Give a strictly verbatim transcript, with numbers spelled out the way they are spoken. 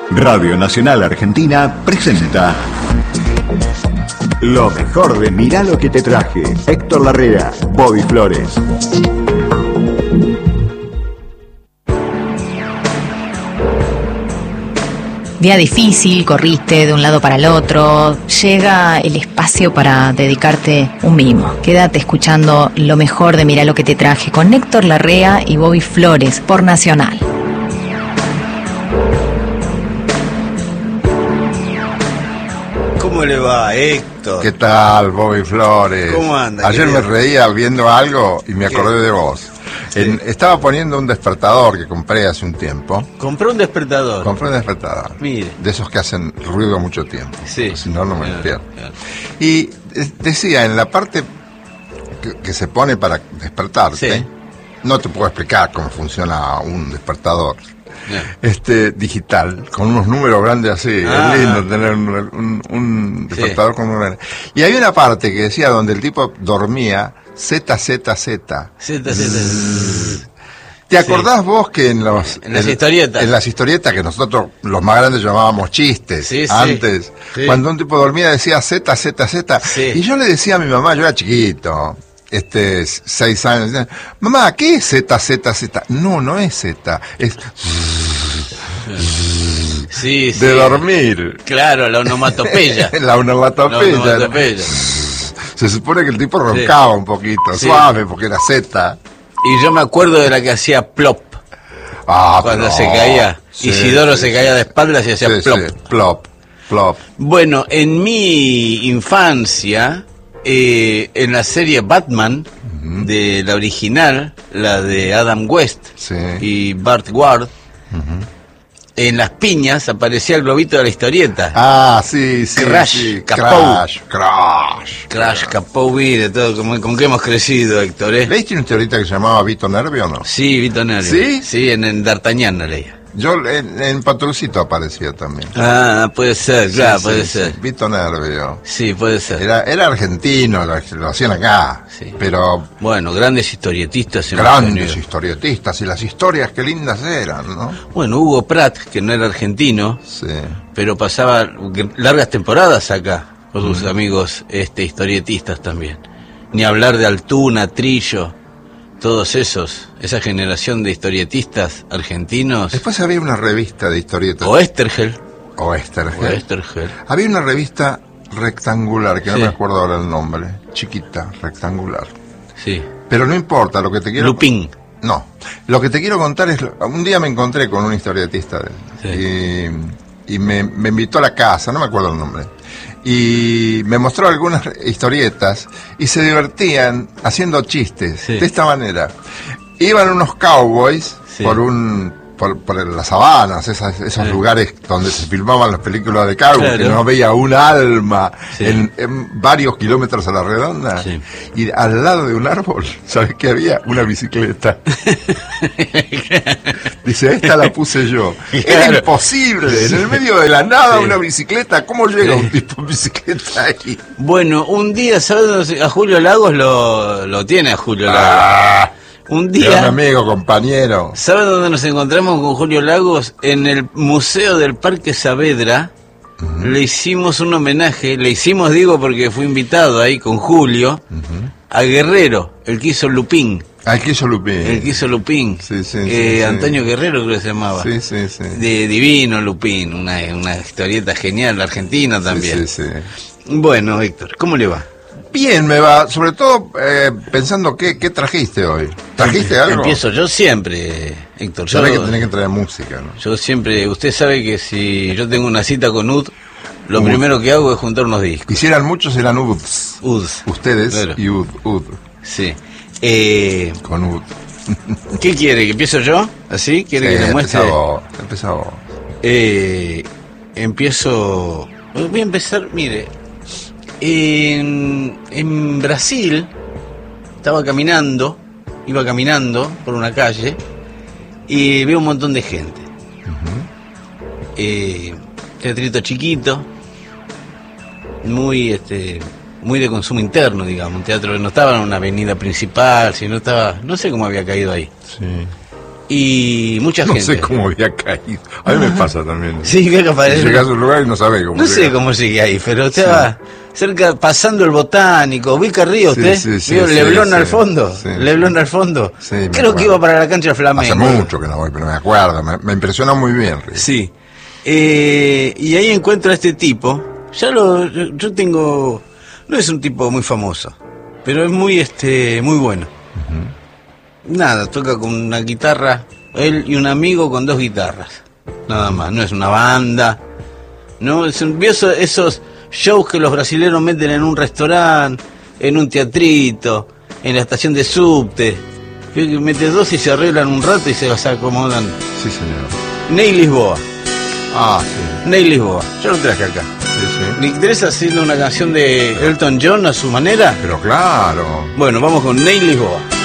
Radio Nacional Argentina presenta lo mejor de Mirá lo que te traje. Héctor Larrea, Bobby Flores. Día difícil, corriste de un lado para el otro, llega el espacio para dedicarte un mimo. Quédate escuchando lo mejor de Mirá lo que te traje con Héctor Larrea y Bobby Flores por Nacional. ¿Cómo le va, Héctor? ¿Qué tal, Bobby Flores? ¿Cómo anda? Ayer querido? me reía viendo algo y me acordé ¿Qué? de vos. Sí. En- estaba poniendo un despertador que compré hace un tiempo. Compró un despertador. Compré un despertador. Mire. De esos que hacen ruido mucho tiempo. Sí. Si no, no me Claro, despierto. claro. Y eh, decía, en la parte que, que se pone para despertarte, Sí. no te puedo explicar cómo funciona un despertador. Bien. Este digital, con unos números grandes así, Ah. es lindo tener un, un, un Sí. despertador con números grandes. Y hay una parte que decía donde el tipo dormía Z, Z, Z. Z, Z. ¿Te acordás vos que en los En las historietas. En las historietas que nosotros los más grandes llamábamos chistes Sí, sí. antes, Sí. cuando un tipo dormía decía Z, Z, Z, Sí. y yo le decía a mi mamá, yo era chiquito, este seis años, decía, mamá, ¿qué es Z, Z, Z? No, no es Z, es Sí, sí. de dormir. Claro, la onomatopeya. La onomatopeya. La onomatopeya. Se supone que el tipo roncaba un poquito, Sí. suave, porque era Z. Y yo me acuerdo de la que hacía plop Ah, cuando pero- se caía. Sí, Isidoro sí, se caía sí. de espaldas y hacía Sí, plop. sí, plop, plop. Bueno, en mi infancia, eh, en la serie Batman, de la original, la de Adam West Sí. y Bart Ward, en las piñas aparecía el globito de la historieta. Ah, sí, sí. Crash, sí. Capó. Crash, Crash. Crash, Capovi, de todo, como- con qué hemos crecido, Héctor, ¿eh? ¿Leíste una historieta que se llamaba Vito Nervio o no? Sí, Vito Nervio. ¿Sí? Sí, en, en D'Artagnan la leía. Yo en, en Patrulcito aparecía también. Ah, puede ser, claro, Sí, puede sí, ser. sí. Vito Nervio. Sí, puede ser. Era, era argentino, lo, lo hacían acá. Sí. Pero Bueno, grandes historietistas hemos grandes tenido. historietistas, y las historias qué lindas eran, ¿no? Bueno, Hugo Pratt, que no era argentino, Sí. pero pasaba largas temporadas acá con sus amigos este historietistas también. Ni hablar de Altuna, Trillo, todos esos, esa generación de historietistas argentinos. Después había una revista de historietas. O Estergel. O Estergel. O Estergel. Había una revista rectangular, que Sí. no me acuerdo ahora el nombre. Chiquita, rectangular. Sí. Pero no importa, lo que te quiero... Lupin. No, lo que te quiero contar es... Un día me encontré con un historietista de- Sí. y, y me, me invitó a la casa, no me acuerdo el nombre. Y me mostró algunas historietas y se divertían haciendo chistes Sí. de esta manera. Iban unos cowboys Sí. por un... Por, por las sabanas, esas- esos Sí. lugares donde se filmaban las películas de cowboy, Claro. que no veía un alma Sí. en, en varios kilómetros a la redonda. Sí. Y al lado de un árbol, ¿sabes qué había? Una bicicleta. Dice, esta la puse yo. Era Claro. imposible, en el medio de la nada Sí. una bicicleta. ¿Cómo llega Sí. un tipo en bicicleta ahí? Bueno, un día, ¿sabes dónde se- a Julio Lagos lo, lo tiene a Julio Lagos? Ah, Un era un día, amigo, compañero. ¿sabes dónde nos encontramos con Julio Lagos? En el Museo del Parque Saavedra. Le hicimos un homenaje, le hicimos, digo, porque fui invitado ahí con Julio, a Guerrero, el que hizo Lupín, Al que hizo Lupín. el que hizo Lupín, Sí, sí, eh, sí, sí. Antonio Guerrero creo que se llamaba. Sí, sí, sí. De Divino Lupín, una, una historieta genial, argentina también. Sí, sí, sí. Bueno, Héctor, ¿cómo le va? Bien, me va, sobre todo eh, pensando qué, qué trajiste hoy. ¿Trajiste algo? Empiezo yo siempre, Héctor. Yo, Sabés que tenés que traer música, ¿no? yo siempre, usted sabe que si yo tengo una cita con U D, lo U D. primero que hago es juntar unos discos. Quisieran muchos, eran U D S. U D. Ustedes Claro. y U D, U D. Sí. Eh, Con U D. ¿Qué quiere? ¿Que empiezo yo? ¿Así? ¿Quiere Sí, que le muestre? empezá vos, empezá vos. Eh, empiezo... Voy a empezar, mire, en, en Brasil estaba caminando, iba caminando por una calle y veo un montón de gente. Eh, teatrito chiquito, muy este muy de consumo interno, digamos, un teatro que no estaba en una avenida principal, sino estaba, no sé cómo había caído ahí. Sí. y mucha No gente. sé cómo había caído. A mí me pasa también. Sí, ve que aparece. Llegás a un lugar y no sabés cómo No sé llegás. cómo sigue ahí, pero estaba cerca, pasando el Botánico. ¿Ubica Río Sí, usted? sí, sí, ¿Vio sí, Leblon sí, al fondo? sí, Leblon sí. al fondo. Sí, me Creo que acuerdo. iba para la cancha del Flamengo. Hace mucho que no voy, pero me acuerdo. Me, me impresionó muy bien, Río. Sí. Eh, y ahí encuentro a este tipo. Ya lo, yo, yo tengo, no es un tipo muy famoso, pero es muy, este, muy bueno. Uh-huh. Nada, toca con una guitarra, él y un amigo con dos guitarras, nada más. No es una banda, no es un, ¿vio esos, esos shows que los brasileños meten en un restaurante, en un teatrito, en la estación de subte? Que mete dos y se arreglan un rato y se los acomodan. Sí, señor. Ney Lisboa. Ah, sí. Ney Lisboa, yo lo traje acá. Sí, sí. ¿Le interesa haciendo una canción de Elton John a su manera? Pero claro. Bueno, vamos con Ney Lisboa.